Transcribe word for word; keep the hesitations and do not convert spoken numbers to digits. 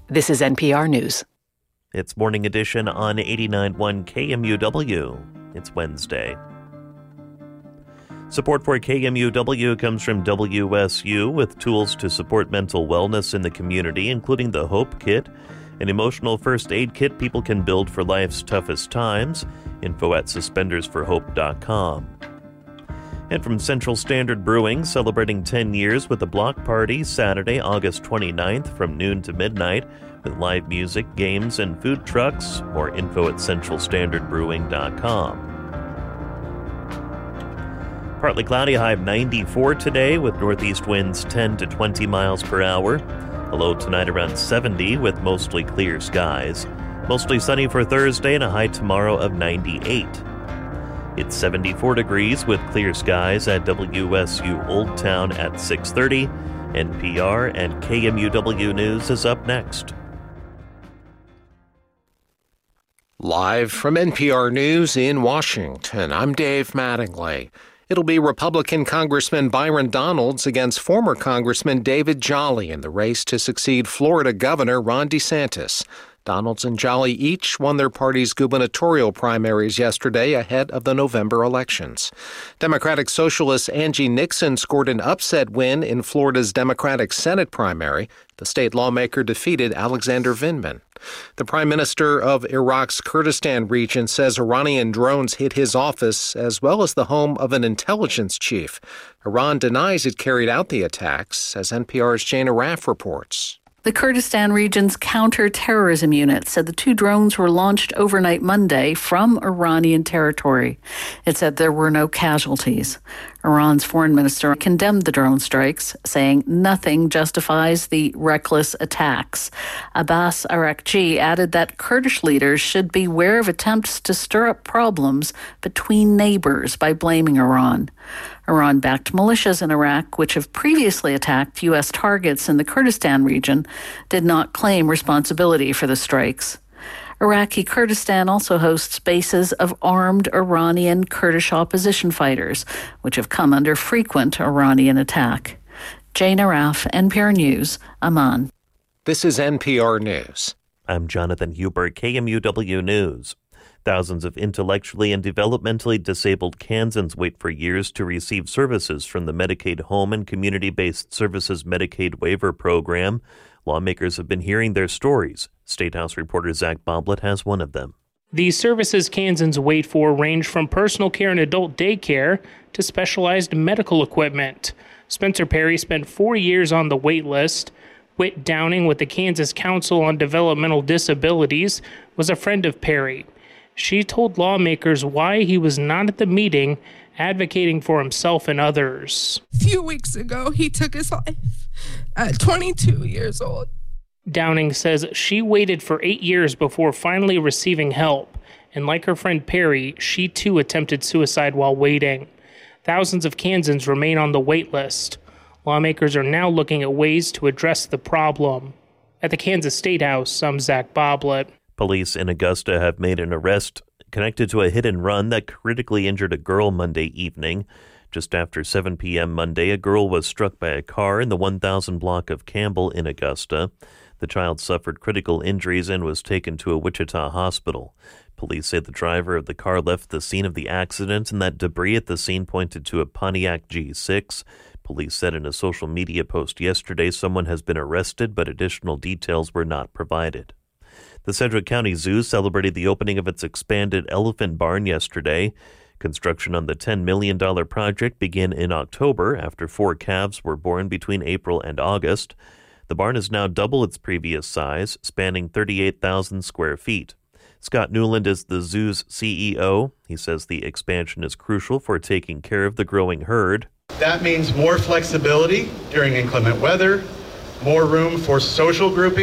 This is N P R News. It's Morning Edition on eighty-nine point one K M U W. It's Wednesday. Support for K M U W comes from W S U with tools to support mental wellness in the community, including the Hope Kit, an emotional first aid kit people can build for life's toughest times. Info at suspenders for hope dot com. And from Central Standard Brewing, celebrating ten years with a block party Saturday, August twenty-ninth from noon to midnight with live music, games, and food trucks. More info at central standard brewing dot com. Partly cloudy, high of ninety-four today with northeast winds ten to twenty miles per hour. A low tonight around seventy with mostly clear skies. Mostly sunny for Thursday and a high tomorrow of ninety-eight. It's seventy-four degrees with clear skies at W S U Old Town at six thirty. N P R and K M U W News is up next. Live from N P R News in Washington, I'm Dave Mattingly. It'll be Republican Congressman Byron Donalds against former Congressman David Jolly in the race to succeed Florida Governor Ron DeSantis. Donalds and Jolly each won their party's gubernatorial primaries yesterday ahead of the November elections. Democratic Socialist Angie Nixon scored an upset win in Florida's Democratic Senate primary. The state lawmaker defeated Alexander Vindman. The Prime Minister of Iraq's Kurdistan region says Iranian drones hit his office as well as the home of an intelligence chief. Iran denies it carried out the attacks, as N P R's Jana Raff reports. The Kurdistan region's counter-terrorism unit said the two drones were launched overnight Monday from Iranian territory. It said there were no casualties. Iran's foreign minister condemned the drone strikes, saying nothing justifies the reckless attacks. Abbas Araghchi added that Kurdish leaders should beware of attempts to stir up problems between neighbors by blaming Iran. Iran-backed militias in Iraq, which have previously attacked U S targets in the Kurdistan region, did not claim responsibility for the strikes. Iraqi Kurdistan also hosts bases of armed Iranian Kurdish opposition fighters, which have come under frequent Iranian attack. Jana Raff, N P R News, Amman. This is N P R News. I'm Jonathan Huber, K M U W News. Thousands of intellectually and developmentally disabled Kansans wait for years to receive services from the Medicaid Home and Community-Based Services Medicaid Waiver Program. Lawmakers have been hearing their stories. State House reporter Zach Boblet has one of them. The services Kansans wait for range from personal care and adult daycare to specialized medical equipment. Spencer Perry spent four years on the wait list. Whit Downing with the Kansas Council on Developmental Disabilities was a friend of Perry. She told lawmakers why he was not at the meeting advocating for himself and others. A few weeks ago, he took his life at twenty-two years old. Downing says she waited for eight years before finally receiving help, and like her friend Perry, she too attempted suicide while waiting. Thousands of Kansans remain on the wait list. Lawmakers are now looking at ways to address the problem. At the Kansas State House, I'm Zach Boblet. Police in Augusta have made an arrest connected to a hit and run that critically injured a girl Monday evening. Just after seven p.m. Monday, a girl was struck by a car in the one thousand block of Campbell in Augusta. The child suffered critical injuries and was taken to a Wichita hospital. Police say the driver of the car left the scene of the accident and that debris at the scene pointed to a Pontiac G six. Police said in a social media post yesterday someone has been arrested, but additional details were not provided. The Sedgwick County Zoo celebrated the opening of its expanded elephant barn yesterday. Construction on the ten million dollars project began in October after four calves were born between April and August. The barn is now double its previous size, spanning thirty-eight thousand square feet. Scott Newland is the zoo's C E O. He says the expansion is crucial for taking care of the growing herd. That means more flexibility during inclement weather, more room for social grouping.